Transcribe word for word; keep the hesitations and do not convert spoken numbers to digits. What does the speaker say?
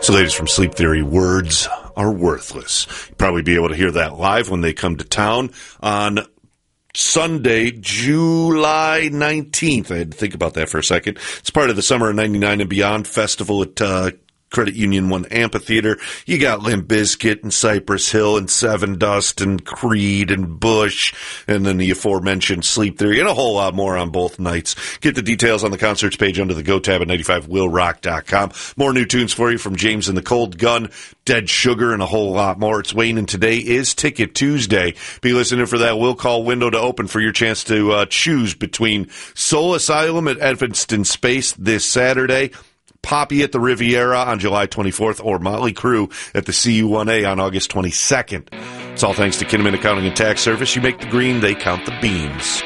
So, ladies from Sleep Theory, words are worthless. You'll probably be able to hear that live when they come to town on Sunday, July nineteenth. I had to think about that for a second. It's part of the Summer of ninety-nine and Beyond Festival at uh, Credit Union One Amphitheater. You got Limp Bizkit and Cypress Hill and Seven Dust and Creed and Bush, and then the aforementioned Sleep Theory, and a whole lot more on both nights. Get the details on the concerts page under the Go tab at ninety-five will rock dot com. More new tunes for you from James and the Cold Gun, Dead Sugar, and a whole lot more. It's Wayne, and today is Ticket Tuesday. Be listening for that will call window to open for your chance to uh, choose between Soul Asylum at Evanston Space this Saturday, Poppy at the Riviera on July twenty-fourth, or Motley Crue at the C U one A on August twenty-second. It's all thanks to Kinnaman Accounting and Tax Service. You make the green, they count the beans.